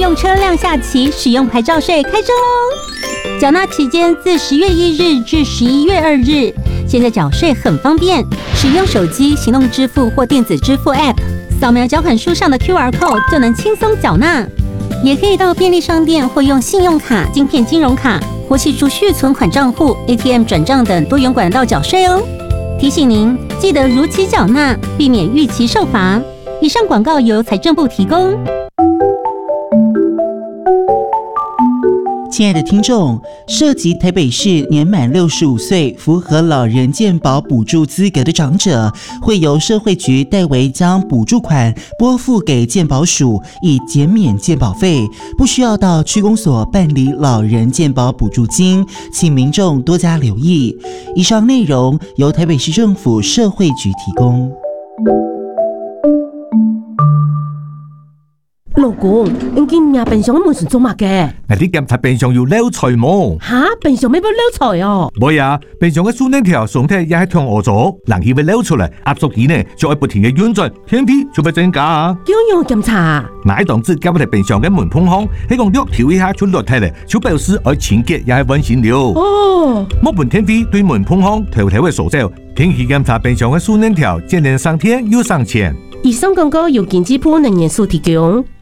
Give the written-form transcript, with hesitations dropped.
用车辆下棋使用牌照税开征喽！缴纳期间自10月1日至11月2日。现在缴税很方便，使用手机、行动支付或电子支付 App， 扫描缴款书上的 QR code 就能轻松缴纳。也可以到便利商店或用信用卡、晶片金融卡或系储蓄存款账户、ATM 转账等多元管道缴税哦。提醒您，记得如期缴纳，避免逾期受罚。以上广告由财政部提供。 亲爱的听众，涉及台北市年满65岁、符合老人健保补助资格的长者，会由社会局代为将补助款拨付给健保署，以减免健保费，不需要到区公所办理老人健保补助金，请民众多加留意。以上内容由台北市政府社会局提供。 老公，你今命平常冇算做乜嘅？ 你檢查平常要溜財冇？ 吓，平常咩要溜財哦？ 唔係啊，平常嘅數鏈條上體也係向我咗，人氣會溜出嚟，壓縮機呢就會不停嘅運轉，天氣就會增加啊。 點樣檢查？ 嗱，當時檢查平常嘅門碰孔，喺講略調一下就落體嚟，就表示愛清潔也係溫馨了。 哦， 冇盤天氣對門碰孔頭頭嘅所在，天氣檢查平常嘅數鏈條，今年上天又上前。 以上廣告由經濟部能源署提供。